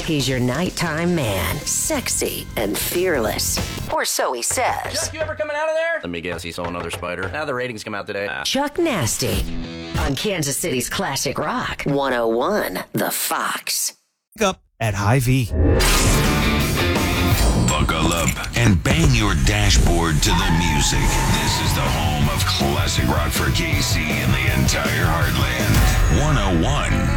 He's your nighttime man, sexy and fearless. Or so he says. Chuck, you ever coming out of there? Let me guess, he saw another spider. Now the ratings come out today. Chuck Nasty on Kansas City's Classic Rock 101, The Fox. Up at Hy-Vee. Buckle up and bang your dashboard to the music. This is the home of classic rock for KC and the entire heartland. 101